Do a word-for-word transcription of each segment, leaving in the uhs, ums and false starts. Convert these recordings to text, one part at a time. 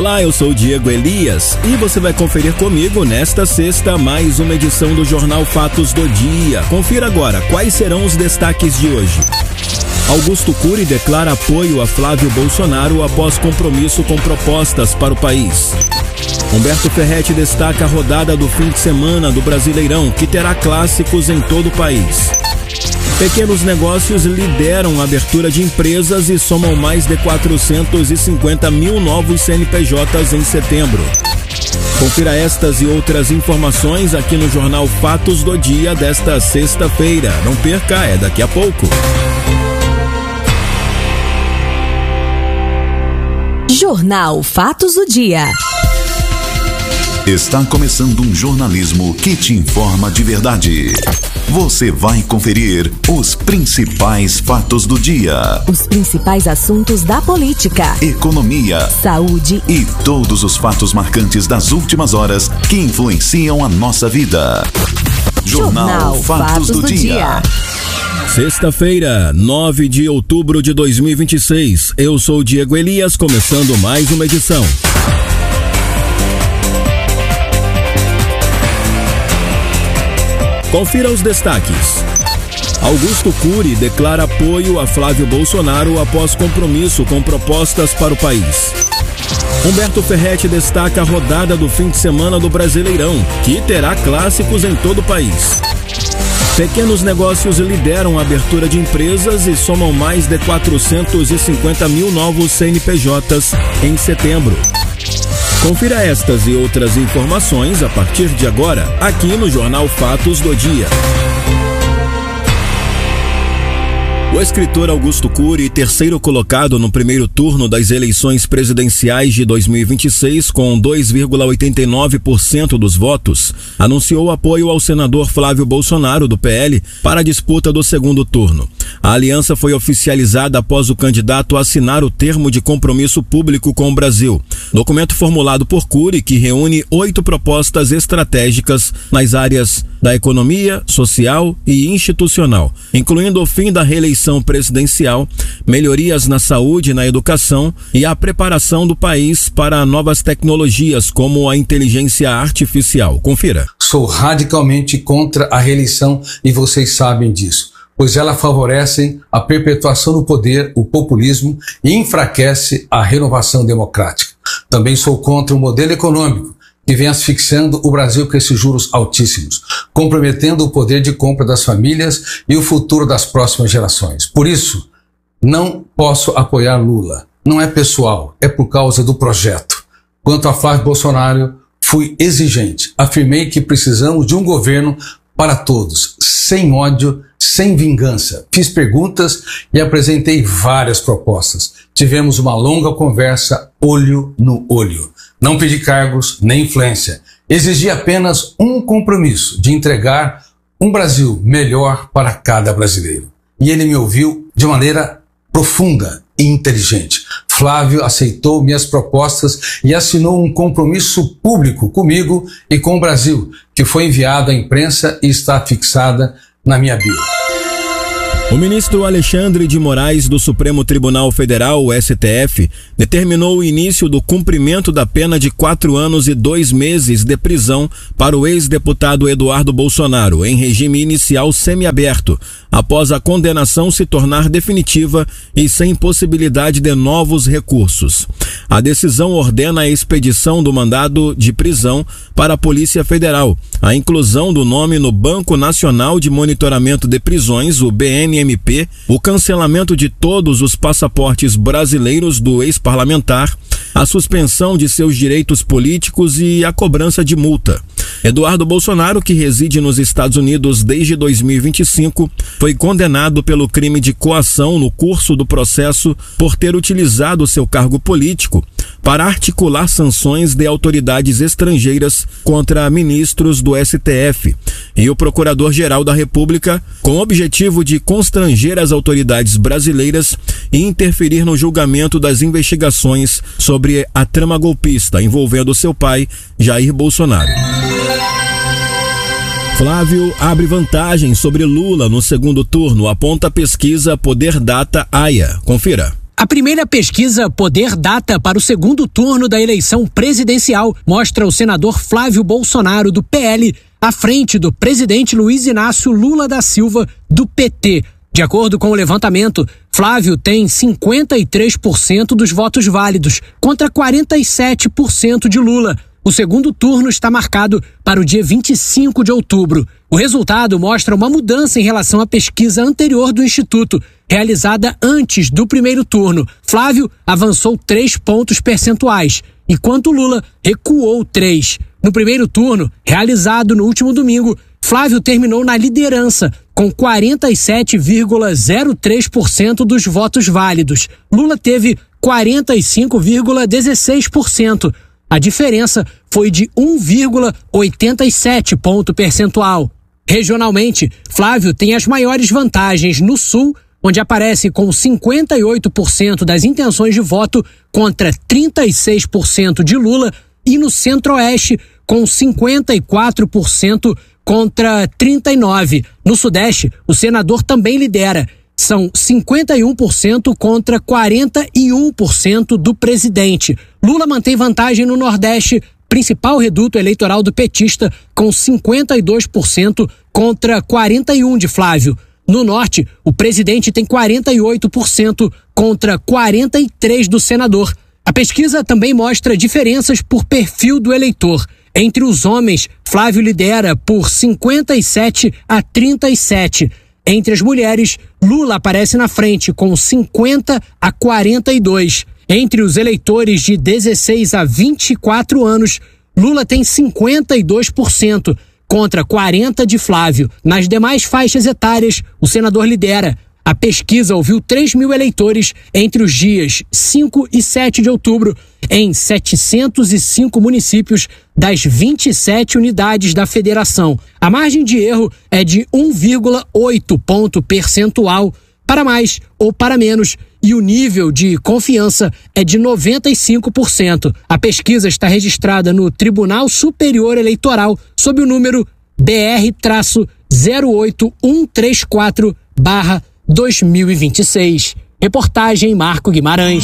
Olá, eu sou o Diego Elias e você vai conferir comigo nesta sexta mais uma edição do Jornal Fatos do Dia. Confira agora quais serão os destaques de hoje. Augusto Cury declara apoio a Flávio Bolsonaro após compromisso com propostas para o país. Humberto Ferretti destaca a rodada do fim de semana do Brasileirão, que terá clássicos em todo o país. Pequenos negócios lideram a abertura de empresas e somam mais de quatrocentos e cinquenta mil novos C N P Js em setembro. Confira estas e outras informações aqui no Jornal Fatos do Dia desta sexta-feira. Não perca, é daqui a pouco. Jornal Fatos do Dia. Está começando um jornalismo que te informa de verdade. Você vai conferir os principais fatos do dia. Os principais assuntos da política, economia, saúde e todos os fatos marcantes das últimas horas que influenciam a nossa vida. Jornal, Jornal Fatos, Fatos do, do Dia. dia. Sexta-feira, nove de outubro de dois mil e vinte e seis. Eu sou o Diego Elias, começando mais uma edição. Confira os destaques. Augusto Cury declara apoio a Flávio Bolsonaro após compromisso com propostas para o país. Humberto Ferretti destaca a rodada do fim de semana do Brasileirão, que terá clássicos em todo o país. Pequenos negócios lideram a abertura de empresas e somam mais de quatrocentos e cinquenta mil novos C N P Js em setembro. Confira estas e outras informações a partir de agora, aqui no Jornal Fatos do Dia. O escritor Augusto Cury, terceiro colocado no primeiro turno das eleições presidenciais de dois mil e vinte e seis, com dois vírgula oitenta e nove por cento dos votos, anunciou apoio ao senador Flávio Bolsonaro, do P L, para a disputa do segundo turno. A aliança foi oficializada após o candidato assinar o termo de compromisso público com o Brasil, documento formulado por Cury que reúne oito propostas estratégicas nas áreas da economia, social e institucional, incluindo o fim da reeleição presidencial, melhorias na saúde e na educação e a preparação do país para novas tecnologias como a inteligência artificial. Confira. Sou radicalmente contra a reeleição e vocês sabem disso, pois ela favorece a perpetuação do poder, o populismo e enfraquece a renovação democrática. Também sou contra o modelo econômico que vem asfixiando o Brasil com esses juros altíssimos, comprometendo o poder de compra das famílias e o futuro das próximas gerações. Por isso, não posso apoiar Lula. Não é pessoal, é por causa do projeto. Quanto a Flávio Bolsonaro, fui exigente. Afirmei que precisamos de um governo para todos, sem ódio, sem vingança. Fiz perguntas e apresentei várias propostas. Tivemos uma longa conversa, olho no olho. Não pedi cargos nem influência. Exigi apenas um compromisso de entregar um Brasil melhor para cada brasileiro. E ele me ouviu de maneira profunda e inteligente. Flávio aceitou minhas propostas e assinou um compromisso público comigo e com o Brasil, que foi enviado à imprensa e está fixada na minha bio. O ministro Alexandre de Moraes do Supremo Tribunal Federal, o S T F, determinou o início do cumprimento da pena de quatro anos e dois meses de prisão para o ex-deputado Eduardo Bolsonaro, em regime inicial semiaberto, após a condenação se tornar definitiva e sem possibilidade de novos recursos. A decisão ordena a expedição do mandado de prisão para a Polícia Federal, a inclusão do nome no Banco Nacional de Monitoramento de Prisões, o B N M P, o cancelamento de todos os passaportes brasileiros do ex-parlamentar, a suspensão de seus direitos políticos e a cobrança de multa. Eduardo Bolsonaro, que reside nos Estados Unidos desde dois mil e vinte e cinco, foi condenado pelo crime de coação no curso do processo por ter utilizado seu cargo político para articular sanções de autoridades estrangeiras contra ministros do S T F e o Procurador-Geral da República, com o objetivo de constranger as autoridades brasileiras e interferir no julgamento das investigações sobre a trama golpista envolvendo seu pai, Jair Bolsonaro. Flávio abre vantagem sobre Lula no segundo turno, aponta a pesquisa Poder Data A I A. Confira. A primeira pesquisa Poder Data para o segundo turno da eleição presidencial mostra o senador Flávio Bolsonaro, do P L, à frente do presidente Luiz Inácio Lula da Silva, do P T. De acordo com o levantamento, Flávio tem cinquenta e três por cento dos votos válidos, contra quarenta e sete por cento de Lula. O segundo turno está marcado para o dia vinte e cinco de outubro. O resultado mostra uma mudança em relação à pesquisa anterior do Instituto, realizada antes do primeiro turno. Flávio avançou três pontos percentuais, enquanto Lula recuou três. No primeiro turno, realizado no último domingo, Flávio terminou na liderança, com quarenta e sete vírgula zero três por cento dos votos válidos. Lula teve quarenta e cinco vírgula dezesseis por cento. A diferença foi de um vírgula oitenta e sete ponto percentual. Regionalmente, Flávio tem as maiores vantagens no Sul, onde aparece com cinquenta e oito por cento das intenções de voto contra trinta e seis por cento de Lula, e no Centro-Oeste com cinquenta e quatro por cento contra trinta e nove por cento. No Sudeste, o senador também lidera. São cinquenta e um por cento contra quarenta e um por cento do presidente. Lula mantém vantagem no Nordeste, principal reduto eleitoral do petista, com cinquenta e dois por cento contra quarenta e um por cento de Flávio. No Norte, o presidente tem quarenta e oito por cento contra quarenta e três por cento do senador. A pesquisa também mostra diferenças por perfil do eleitor. Entre os homens, Flávio lidera por cinquenta e sete a trinta e sete. Entre as mulheres, Lula aparece na frente com cinquenta a quarenta e dois. Entre os eleitores de dezesseis a vinte e quatro anos, Lula tem cinquenta e dois por cento contra quarenta por cento de Flávio. Nas demais faixas etárias, o senador lidera. A pesquisa ouviu três mil eleitores entre os dias cinco e sete de outubro em setecentos e cinco municípios das vinte e sete unidades da federação. A margem de erro é de um vírgula oito ponto percentual para mais ou para menos, e o nível de confiança é de noventa e cinco por cento. A pesquisa está registrada no Tribunal Superior Eleitoral sob o número B R zero oito um três quatro barra dois mil e vinte e seis. Reportagem Marco Guimarães.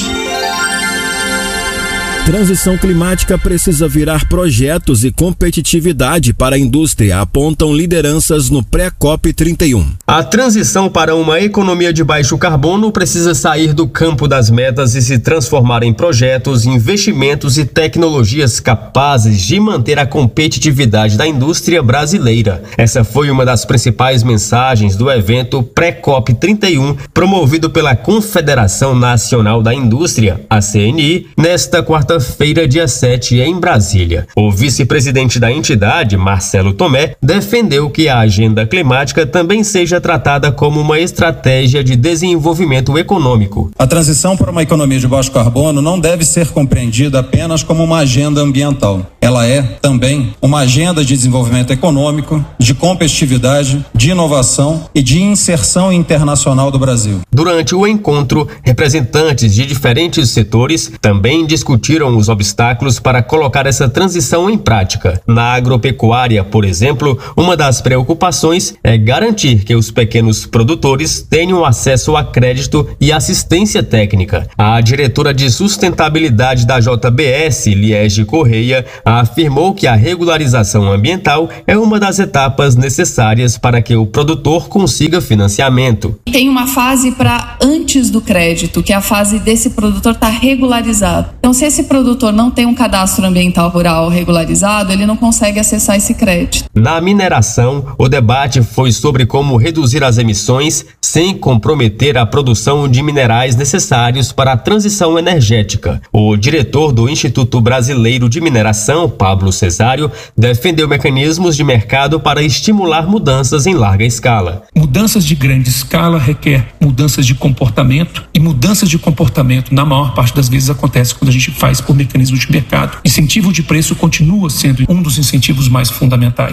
Transição climática precisa virar projetos e competitividade para a indústria, apontam lideranças no pré-COP trinta e um. A transição para uma economia de baixo carbono precisa sair do campo das metas e se transformar em projetos, investimentos e tecnologias capazes de manter a competitividade da indústria brasileira. Essa foi uma das principais mensagens do evento pré-COP trinta e um, promovido pela Confederação Nacional da Indústria, a C N I, nesta quarta feira dia sete, em Brasília. O vice-presidente da entidade, Marcelo Tomé, defendeu que a agenda climática também seja tratada como uma estratégia de desenvolvimento econômico. A transição para uma economia de baixo carbono não deve ser compreendida apenas como uma agenda ambiental. Ela é também uma agenda de desenvolvimento econômico, de competitividade, de inovação e de inserção internacional do Brasil. Durante o encontro, representantes de diferentes setores também discutiram os obstáculos para colocar essa transição em prática. Na agropecuária, por exemplo, uma das preocupações é garantir que os pequenos produtores tenham acesso a crédito e assistência técnica. A diretora de sustentabilidade da J B S, Liege Correia, afirmou que a regularização ambiental é uma das etapas necessárias para que o produtor consiga financiamento. Tem uma fase para antes do crédito, que é a fase desse produtor estar regularizado. Então, se esse produtor não tem um cadastro ambiental rural regularizado, ele não consegue acessar esse crédito. Na mineração, o debate foi sobre como reduzir as emissões sem comprometer a produção de minerais necessários para a transição energética. O diretor do Instituto Brasileiro de Mineração, Pablo Cesário, defendeu mecanismos de mercado para estimular mudanças em larga escala. Mudanças de grande escala requer mudanças de comportamento, e mudanças de comportamento, na maior parte das vezes, acontece quando a gente faz por mecanismo de mercado. Incentivo de preço continua sendo um dos incentivos mais fundamentais.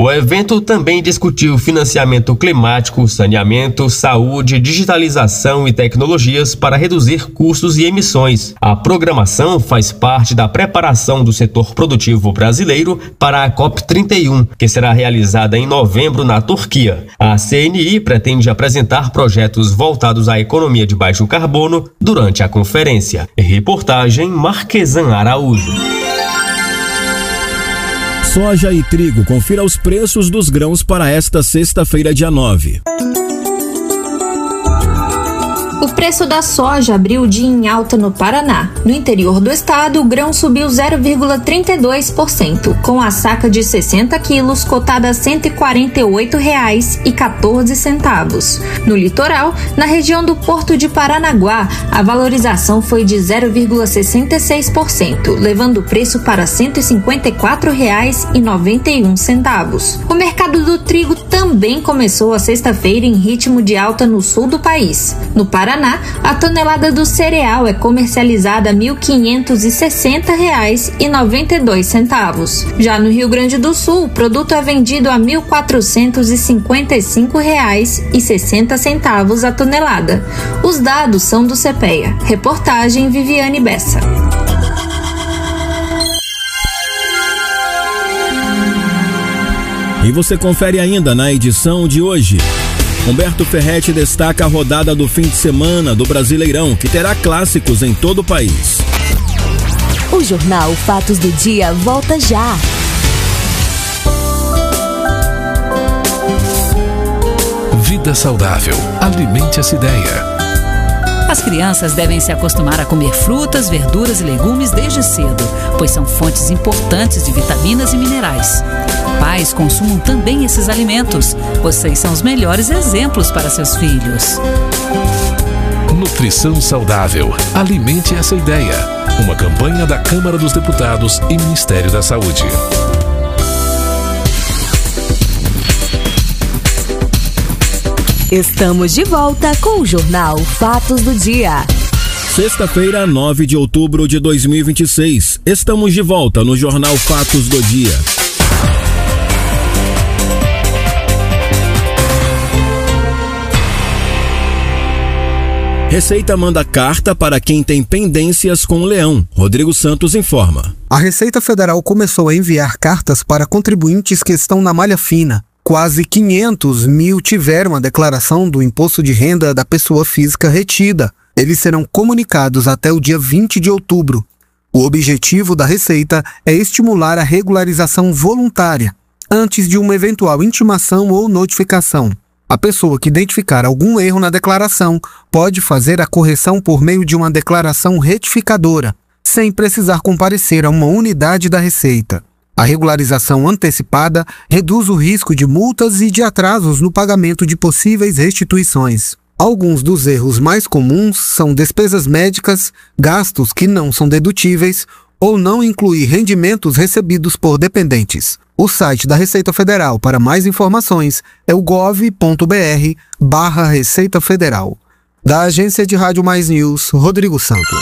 O evento também discutiu financiamento climático, saneamento, saúde, digitalização e tecnologias para reduzir custos e emissões. A programação faz parte da preparação do setor produtivo brasileiro para a COP trinta e um, que será realizada em novembro na Turquia. A C N I pretende apresentar projetos voltados à economia de baixo carbono durante a conferência. Reportagem Marquesan Araújo. Soja e trigo. Confira os preços dos grãos para esta sexta-feira, dia nove. O preço da soja abriu o dia em alta no Paraná. No interior do estado, o grão subiu zero vírgula trinta e dois por cento, com a saca de sessenta quilos cotada a cento e quarenta e oito reais e quatorze centavos. No litoral, na região do Porto de Paranaguá, a valorização foi de zero vírgula sessenta e seis por cento, levando o preço para cento e cinquenta e quatro reais e noventa e um centavos. O mercado do trigo também começou a sexta-feira em ritmo de alta no sul do país. No Paraná, a tonelada do cereal é comercializada a mil quinhentos e sessenta reais e noventa e dois centavos. Já no Rio Grande do Sul, o produto é vendido a mil quatrocentos e cinquenta e cinco reais e sessenta centavos a tonelada. Os dados são do CEPEA. Reportagem Viviane Bessa. E você confere ainda na edição de hoje. Humberto Ferretti destaca a rodada do fim de semana do Brasileirão, que terá clássicos em todo o país. O Jornal Fatos do Dia volta já. Vida saudável. Alimente essa ideia. As crianças devem se acostumar a comer frutas, verduras e legumes desde cedo, pois são fontes importantes de vitaminas e minerais. Pais, consumam também esses alimentos. Vocês são os melhores exemplos para seus filhos. Nutrição saudável. Alimente essa ideia. Uma campanha da Câmara dos Deputados e Ministério da Saúde. Estamos de volta com o Jornal Fatos do Dia. Sexta-feira, nove de outubro de dois mil e vinte e seis. Estamos de volta no Jornal Fatos do Dia. Receita manda carta para quem tem pendências com o leão. Rodrigo Santos informa. A Receita Federal começou a enviar cartas para contribuintes que estão na malha fina. Quase quinhentos mil tiveram a declaração do imposto de renda da pessoa física retida. Eles serão comunicados até o dia vinte de outubro. O objetivo da Receita é estimular a regularização voluntária, antes de uma eventual intimação ou notificação. A pessoa que identificar algum erro na declaração pode fazer a correção por meio de uma declaração retificadora, sem precisar comparecer a uma unidade da Receita. A regularização antecipada reduz o risco de multas e de atrasos no pagamento de possíveis restituições. Alguns dos erros mais comuns são despesas médicas, gastos que não são dedutíveis ou não incluir rendimentos recebidos por dependentes. O site da Receita Federal para mais informações é o gov ponto br barra Receita Federal. Da Agência de Rádio Mais News, Rodrigo Santos.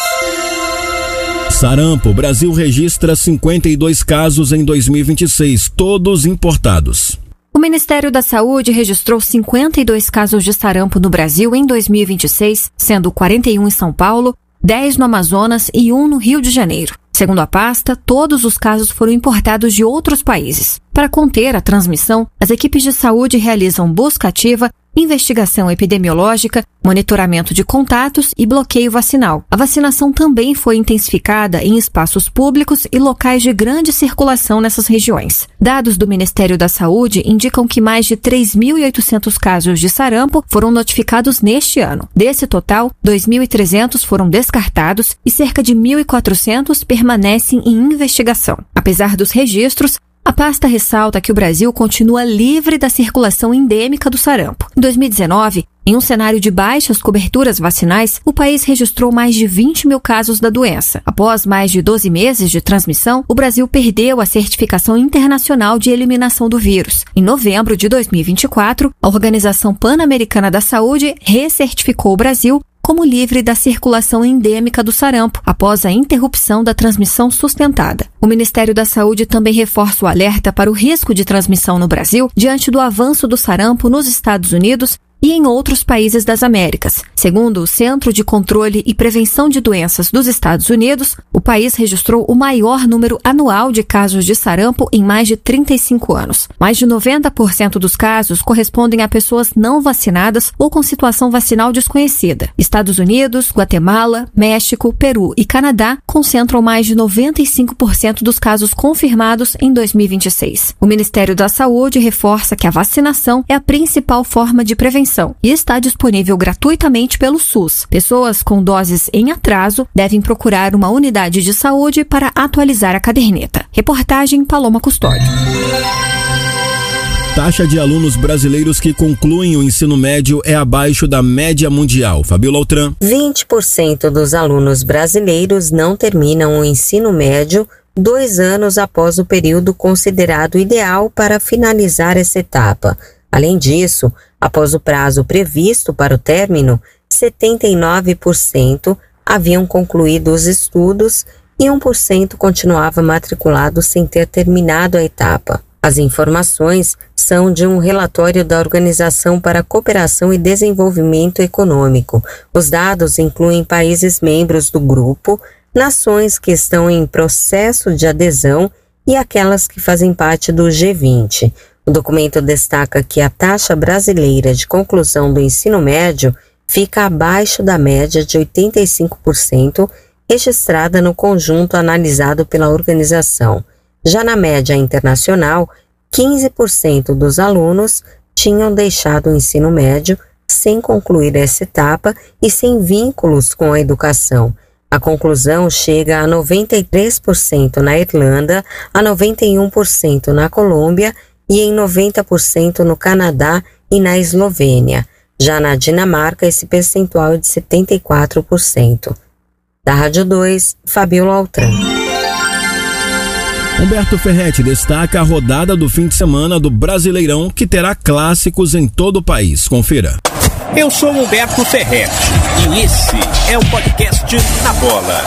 Sarampo, Brasil registra cinquenta e dois casos em dois mil e vinte e seis, todos importados. O Ministério da Saúde registrou cinquenta e dois casos de sarampo no Brasil em dois mil e vinte e seis, sendo quarenta e um em São Paulo, dez no Amazonas e um no Rio de Janeiro. Segundo a pasta, todos os casos foram importados de outros países. Para conter a transmissão, as equipes de saúde realizam busca ativa, investigação epidemiológica, monitoramento de contatos e bloqueio vacinal. A vacinação também foi intensificada em espaços públicos e locais de grande circulação nessas regiões. Dados do Ministério da Saúde indicam que mais de três mil e oitocentos casos de sarampo foram notificados neste ano. Desse total, dois mil e trezentos foram descartados e cerca de mil e quatrocentos permanecem em investigação. Apesar dos registros, a pasta ressalta que o Brasil continua livre da circulação endêmica do sarampo. Em dois mil e dezenove, em um cenário de baixas coberturas vacinais, o país registrou mais de vinte mil casos da doença. Após mais de doze meses de transmissão, o Brasil perdeu a certificação internacional de eliminação do vírus. Em novembro de dois mil e vinte e quatro, a Organização Pan-Americana da Saúde recertificou o Brasil como livre da circulação endêmica do sarampo, após a interrupção da transmissão sustentada. O Ministério da Saúde também reforça o alerta para o risco de transmissão no Brasil diante do avanço do sarampo nos Estados Unidos e em outros países das Américas. Segundo o Centro de Controle e Prevenção de Doenças dos Estados Unidos, o país registrou o maior número anual de casos de sarampo em mais de trinta e cinco anos. Mais de noventa por cento dos casos correspondem a pessoas não vacinadas ou com situação vacinal desconhecida. Estados Unidos, Guatemala, México, Peru e Canadá concentram mais de noventa e cinco por cento dos casos confirmados em dois mil e vinte e seis. O Ministério da Saúde reforça que a vacinação é a principal forma de prevenção e está disponível gratuitamente pelo SUS. Pessoas com doses em atraso devem procurar uma unidade de saúde para atualizar a caderneta. Reportagem Paloma Custódio. Taxa de alunos brasileiros que concluem o ensino médio é abaixo da média mundial. Fabiola Altran. vinte por cento dos alunos brasileiros não terminam o ensino médio dois anos após o período considerado ideal para finalizar essa etapa. Além disso, após o prazo previsto para o término, setenta e nove por cento haviam concluído os estudos e um por cento continuava matriculado sem ter terminado a etapa. As informações são de um relatório da Organização para a Cooperação e Desenvolvimento Econômico. Os dados incluem países membros do grupo, nações que estão em processo de adesão e aquelas que fazem parte do G vinte. O documento destaca que a taxa brasileira de conclusão do ensino médio fica abaixo da média de oitenta e cinco por cento registrada no conjunto analisado pela organização. Já na média internacional, quinze por cento dos alunos tinham deixado o ensino médio sem concluir essa etapa e sem vínculos com a educação. A conclusão chega a noventa e três por cento na Irlanda, a noventa e um por cento na Colômbia e em noventa por cento no Canadá e na Eslovênia. Já na Dinamarca, esse percentual é de setenta e quatro por cento. Da Rádio dois, Fabiola Altran. Humberto Ferretti destaca a rodada do fim de semana do Brasileirão, que terá clássicos em todo o país. Confira. Eu sou Humberto Ferretti e esse é o podcast Na Bola.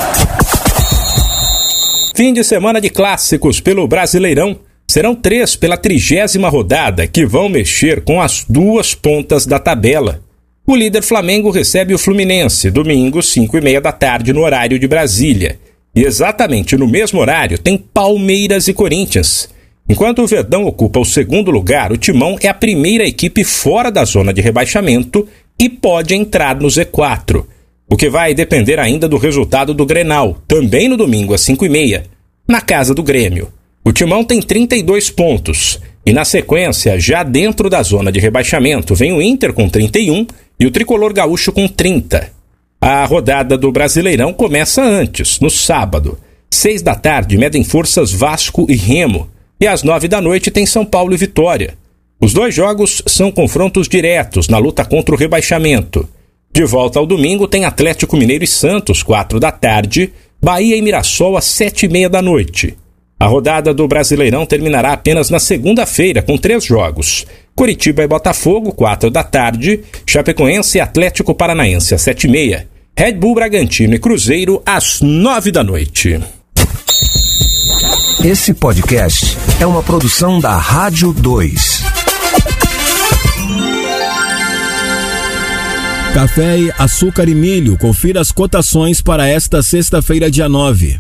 Fim de semana de clássicos pelo Brasileirão. Serão três pela trigésima rodada, que vão mexer com as duas pontas da tabela. O líder Flamengo recebe o Fluminense, domingo, cinco e meia da tarde, no horário de Brasília. E exatamente no mesmo horário tem Palmeiras e Corinthians. Enquanto o Verdão ocupa o segundo lugar, o Timão é a primeira equipe fora da zona de rebaixamento e pode entrar no Z quatro. O que vai depender ainda do resultado do Grenal, também no domingo às cinco e meia, na casa do Grêmio. O Timão tem trinta e dois pontos e, na sequência, já dentro da zona de rebaixamento, vem o Inter com trinta e um e o Tricolor Gaúcho com trinta. A rodada do Brasileirão começa antes, no sábado. Seis da tarde, medem forças Vasco e Remo. E às nove da noite tem São Paulo e Vitória. Os dois jogos são confrontos diretos na luta contra o rebaixamento. De volta ao domingo tem Atlético Mineiro e Santos, quatro da tarde, Bahia e Mirassol às sete e meia da noite. A rodada do Brasileirão terminará apenas na segunda-feira, com três jogos. Coritiba e Botafogo, quatro da tarde, Chapecoense e Atlético Paranaense às sete e meia, Red Bull Bragantino e Cruzeiro às nove da noite. Esse podcast é uma produção da Rádio dois. Café, açúcar e milho. Confira as cotações para esta sexta-feira, dia nove.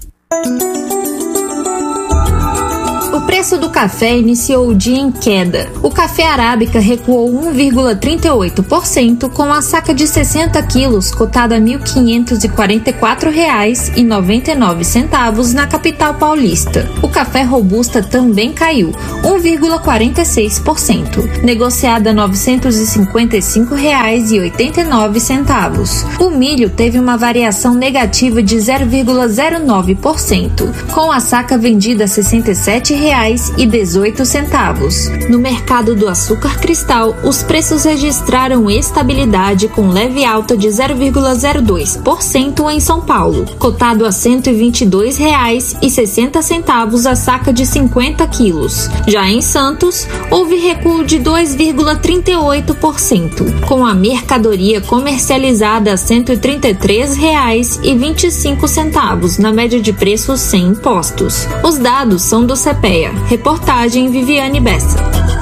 O preço do café iniciou o dia em queda. O café arábica recuou um vírgula trinta e oito por cento, com a saca de sessenta quilos cotada a mil quinhentos e quarenta e quatro reais e noventa e nove centavos na capital paulista. O café robusta também caiu um vírgula quarenta e seis por cento, negociada a novecentos e cinquenta e cinco reais e oitenta e nove centavos. O milho teve uma variação negativa de zero vírgula zero nove por cento, com a saca vendida a sessenta e sete reais reais e dezoito centavos. No mercado do açúcar cristal, os preços registraram estabilidade com leve alta de zero vírgula zero dois por cento em São Paulo, cotado a cento e vinte e dois reais e sessenta centavos a saca de cinquenta quilos. Já em Santos, houve recuo de dois vírgula trinta e oito por cento, com a mercadoria comercializada a cento e trinta e três reais e vinte e cinco centavos na média de preços sem impostos. Os dados são do CEPEA. Reportagem Viviane Bessa.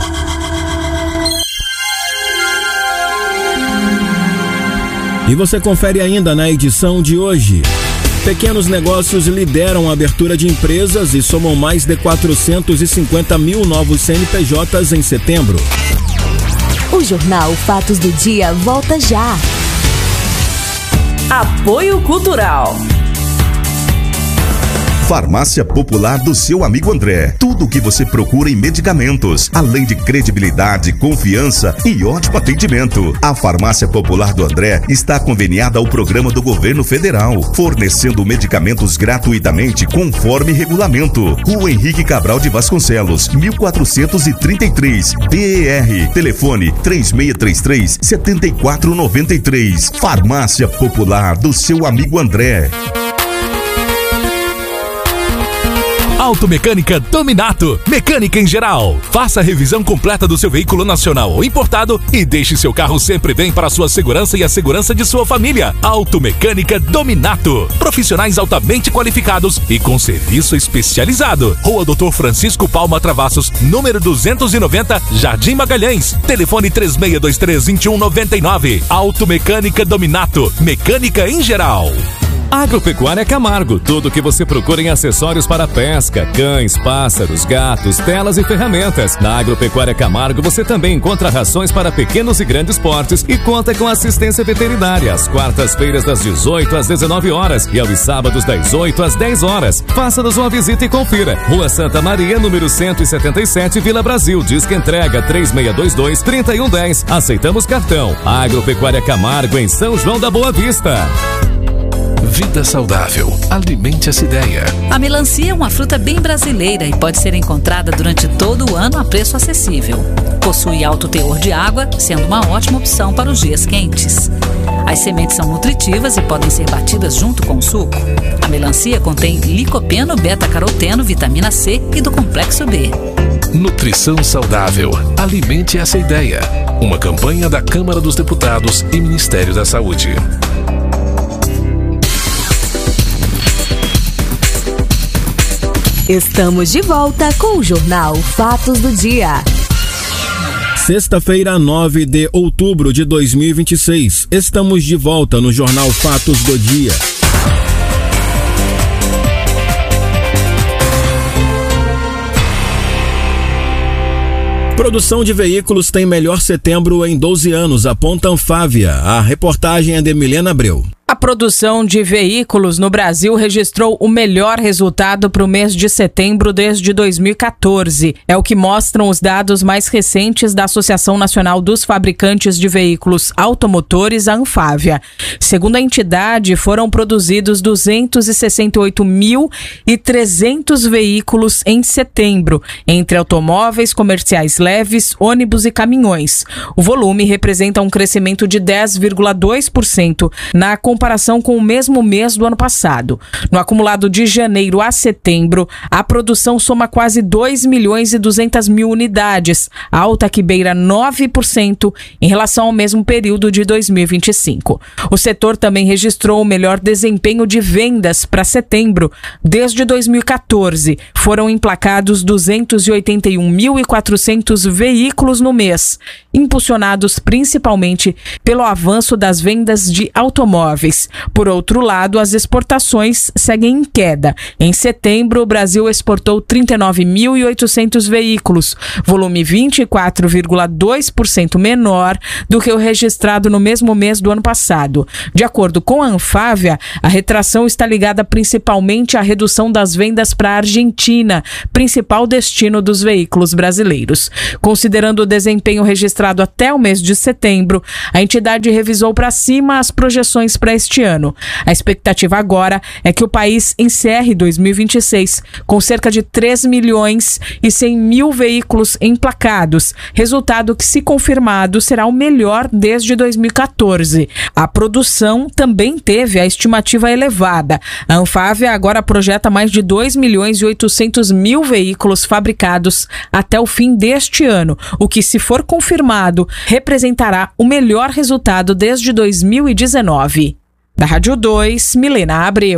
E você confere ainda na edição de hoje. Pequenos negócios lideram a abertura de empresas e somam mais de quatrocentos e cinquenta mil novos C N P Js em setembro. O Jornal Fatos do Dia volta já. Apoio Cultural. Farmácia Popular do seu amigo André. Tudo o que você procura em medicamentos, além de credibilidade, confiança e ótimo atendimento. A Farmácia Popular do André está conveniada ao programa do Governo Federal, fornecendo medicamentos gratuitamente conforme regulamento. Rua Henrique Cabral de Vasconcelos, mil quatrocentos e trinta e três, B E R. Telefone três seis três três, sete quatro nove três. Farmácia Popular do seu amigo André. Automecânica Dominato, mecânica em geral. Faça a revisão completa do seu veículo nacional ou importado e deixe seu carro sempre bem para a sua segurança e a segurança de sua família. Automecânica Dominato. Profissionais altamente qualificados e com serviço especializado. Rua doutor Francisco Palma Travassos, número duzentos e noventa, Jardim Magalhães. Telefone três seis dois três, dois um nove nove. Automecânica Dominato, mecânica em geral. Agropecuária Camargo, tudo o que você procura em acessórios para pesca, cães, pássaros, gatos, telas e ferramentas. Na Agropecuária Camargo você também encontra rações para pequenos e grandes portes e conta com assistência veterinária às quartas-feiras das dezoito às dezenove horas e aos sábados das oito às dez horas. Faça-nos uma visita e confira. Rua Santa Maria, número cento e setenta e sete, Vila Brasil. Disque entrega três seis dois dois, três um um zero. Aceitamos cartão. Agropecuária Camargo em São João da Boa Vista. Vida saudável. Alimente essa ideia. A melancia é uma fruta bem brasileira e pode ser encontrada durante todo o ano a preço acessível. Possui alto teor de água, sendo uma ótima opção para os dias quentes. As sementes são nutritivas e podem ser batidas junto com o suco. A melancia contém licopeno, beta-caroteno, vitamina C e do complexo B. Nutrição saudável. Alimente essa ideia. Uma campanha da Câmara dos Deputados e Ministério da Saúde. Estamos de volta com o Jornal Fatos do Dia. Sexta-feira, nove de outubro de dois mil e vinte e seis. Estamos de volta no Jornal Fatos do Dia. Produção de veículos tem melhor setembro em doze anos, aponta Anfávia. A reportagem é de Milena Abreu. A produção de veículos no Brasil registrou o melhor resultado para o mês de setembro desde dois mil e quatorze. É o que mostram os dados mais recentes da Associação Nacional dos Fabricantes de Veículos Automotores, a Anfávia. Segundo a entidade, foram produzidos duzentos e sessenta e oito mil e trezentos veículos em setembro, entre automóveis, comerciais leves, ônibus e caminhões. O volume representa um crescimento de dez vírgula dois por cento na comparação comparação com o mesmo mês do ano passado. No acumulado de janeiro a setembro, a produção soma quase dois milhões e duzentas mil unidades, alta que beira nove por cento em relação ao mesmo período de dois mil e vinte e cinco. O setor também registrou o melhor desempenho de vendas para setembro desde dois mil e quatorze. Foram emplacados duzentos e oitenta e um mil e quatrocentos veículos no mês, impulsionados principalmente pelo avanço das vendas de automóveis. Por outro lado, as exportações seguem em queda. Em setembro, o Brasil exportou trinta e nove mil e oitocentos veículos, volume vinte e quatro vírgula dois por cento menor do que o registrado no mesmo mês do ano passado. De acordo com a Anfávia, a retração está ligada principalmente à redução das vendas para a Argentina, principal destino dos veículos brasileiros. Considerando o desempenho registrado até o mês de setembro, a entidade revisou para cima as projeções para este deste ano. A expectativa agora é que o país encerre dois mil e vinte e seis com cerca de três milhões e cem mil veículos emplacados, resultado que, se confirmado, será o melhor desde dois mil e quatorze. A produção também teve a estimativa elevada. A Anfávia agora projeta mais de dois milhões e oitocentos mil veículos fabricados até o fim deste ano, o que, se for confirmado, representará o melhor resultado desde dois mil e dezenove. Da Rádio dois, Milena Abreu.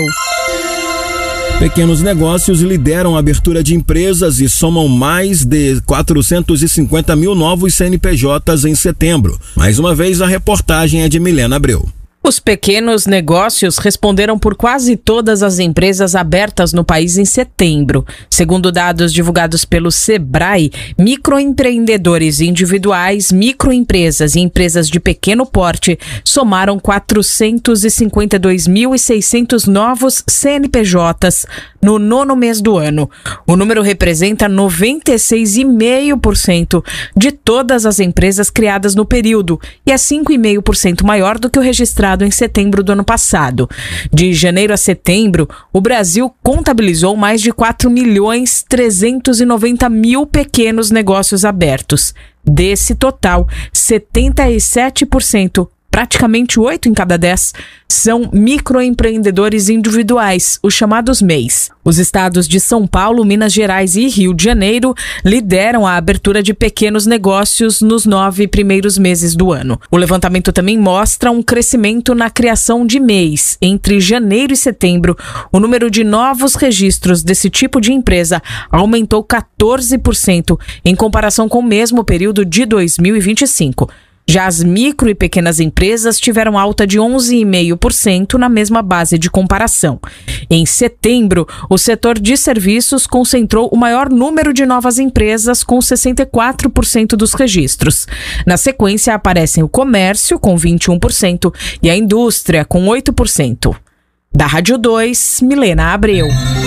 Pequenos negócios lideram a abertura de empresas e somam mais de quatrocentos e cinquenta mil novos C N P Js em setembro. Mais uma vez, a reportagem é de Milena Abreu. Os pequenos negócios responderam por quase todas as empresas abertas no país em setembro. Segundo dados divulgados pelo Sebrae, microempreendedores individuais, microempresas e empresas de pequeno porte somaram quatrocentos e cinquenta e dois mil e seiscentos novos C N P Js no nono mês do ano. O número representa noventa e seis vírgula cinco por cento de todas as empresas criadas no período e é cinco vírgula cinco por cento maior do que o registrado em setembro do ano passado. De janeiro a setembro, o Brasil contabilizou mais de quatro milhões trezentos e noventa mil pequenos negócios abertos. Desse total, setenta e sete por cento, praticamente oito em cada dez, são microempreendedores individuais, os chamados M E Is. Os estados de São Paulo, Minas Gerais e Rio de Janeiro lideram a abertura de pequenos negócios nos nove primeiros meses do ano. O levantamento também mostra um crescimento na criação de M E Is. Entre janeiro e setembro, o número de novos registros desse tipo de empresa aumentou quatorze por cento em comparação com o mesmo período de dois mil e vinte e cinco. Já as micro e pequenas empresas tiveram alta de onze vírgula cinco por cento na mesma base de comparação. Em setembro, o setor de serviços concentrou o maior número de novas empresas, com sessenta e quatro por cento dos registros. Na sequência, aparecem o comércio, com vinte e um por cento, e a indústria, com oito por cento. Da Rádio dois, Milena Abreu.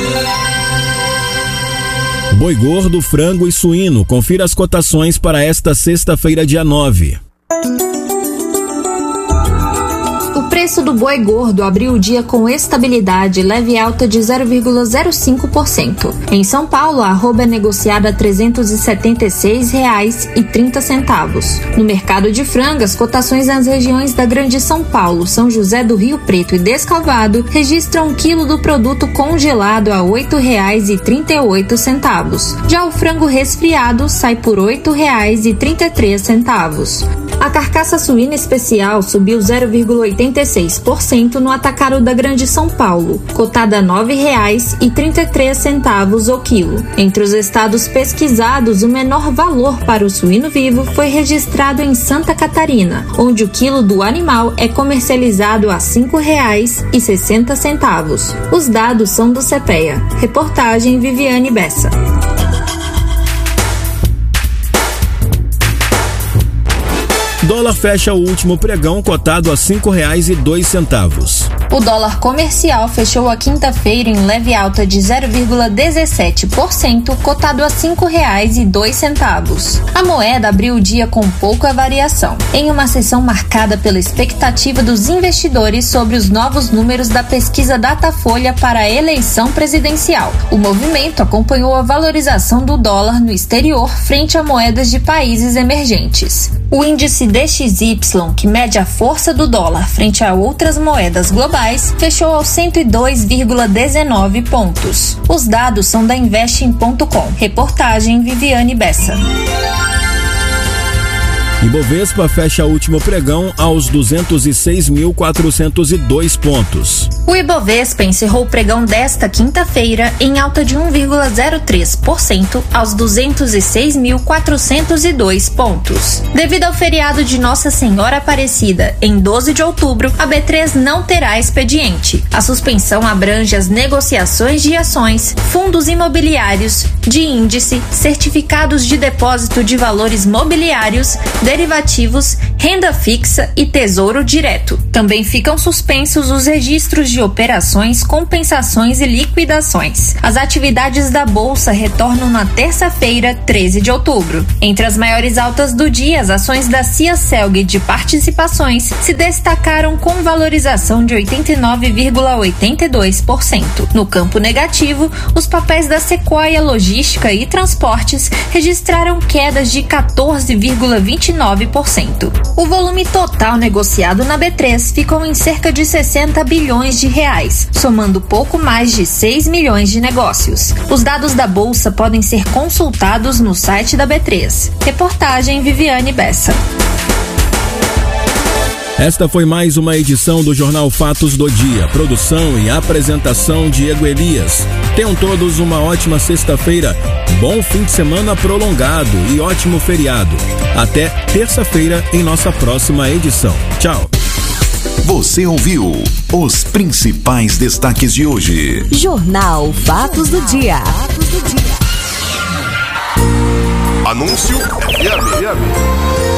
Boi gordo, frango e suíno. Confira as cotações para esta sexta-feira, dia nove. O preço do boi gordo abriu o dia com estabilidade, leve alta de zero vírgula zero cinco por cento. Em São Paulo, a arroba é negociada a trezentos e setenta e seis reais e trinta centavos. No mercado de frangas, cotações nas regiões da Grande São Paulo, São José do Rio Preto e Descalvado registram um quilo do produto congelado a oito reais e trinta e oito centavos. Já o frango resfriado sai por oito reais e trinta e três centavos. A carcaça suína especial subiu zero vírgula oitenta e seis por cento no atacado da Grande São Paulo, cotada a nove reais e trinta e três centavos o quilo. Entre os estados pesquisados, o menor valor para o suíno vivo foi registrado em Santa Catarina, onde o quilo do animal é comercializado a cinco reais e sessenta centavos. Os dados são do CEPEA. Reportagem Viviane Bessa. Dólar fecha o último pregão cotado a cinco reais e dois centavos. O dólar comercial fechou a quinta-feira em leve alta de zero vírgula dezessete por cento, cotado a cinco reais e dois centavos. A moeda abriu o dia com pouca variação, em uma sessão marcada pela expectativa dos investidores sobre os novos números da pesquisa Datafolha para a eleição presidencial. O movimento acompanhou a valorização do dólar no exterior frente a moedas de países emergentes. O índice D X Y, que mede a força do dólar frente a outras moedas globais, fechou aos cento e dois vírgula dezenove pontos. Os dados são da investing ponto com. Reportagem Viviane Bessa. Ibovespa fecha o último pregão aos duzentos e seis mil quatrocentos e dois pontos. O Ibovespa encerrou o pregão desta quinta-feira em alta de um vírgula zero três por cento aos duzentos e seis mil quatrocentos e dois pontos. Devido ao feriado de Nossa Senhora Aparecida, em doze de outubro, a B três não terá expediente. A suspensão abrange as negociações de ações, fundos imobiliários, de índice, certificados de depósito de valores mobiliários, derivativos, renda fixa e tesouro direto. Também ficam suspensos os registros de operações, compensações e liquidações. As atividades da Bolsa retornam na terça-feira, treze de outubro. Entre as maiores altas do dia, as ações da Ciacelg de participações se destacaram com valorização de oitenta e nove vírgula oitenta e dois por cento. No campo negativo, os papéis da Sequoia Logística e Transportes registraram quedas de quatorze vírgula vinte e nove por cento. O volume total negociado na B três ficou em cerca de sessenta bilhões de reais, somando pouco mais de seis milhões de negócios. Os dados da Bolsa podem ser consultados no site da B três. Reportagem Viviane Bessa. Esta foi mais uma edição do Jornal Fatos do Dia. Produção e apresentação Diego Elias. Tenham todos uma ótima sexta-feira, bom fim de semana prolongado e ótimo feriado. Até terça-feira em nossa próxima edição. Tchau. Você ouviu os principais destaques de hoje. Jornal Fatos do Dia. Anúncio F M.